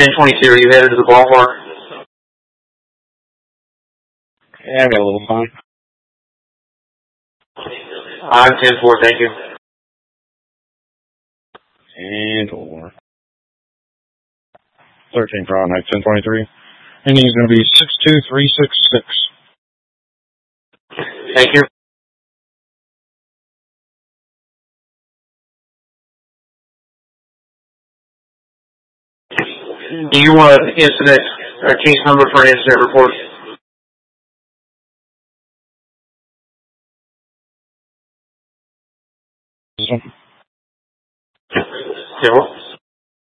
1022, are you headed to the ballpark? Yeah, I got a little time. I'm 10-4, thank you. And 4. 13 for automatic 1023. Ending's going to be 62366. Thank you. Do you want an incident or case number for an incident report? Yeah,